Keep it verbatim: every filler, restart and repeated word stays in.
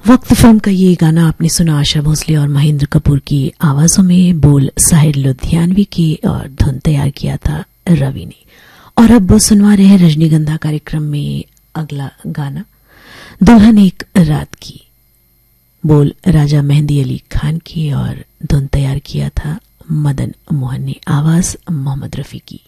वक्त फिल्म का ये गाना आपने सुना आशा भोसले और महेंद्र कपूर की आवाजों में, बोल साहिर लुधियानवी की और धुन तैयार किया था रवि ने। और अब सुनवा रहे हैं रजनीगंधा कार्यक्रम में अगला गाना, दुल्हन एक रात की, बोल राजा मेहंदी अली खान की और धुन तैयार किया था मदन मोहन ने, आवाज मोहम्मद रफी की।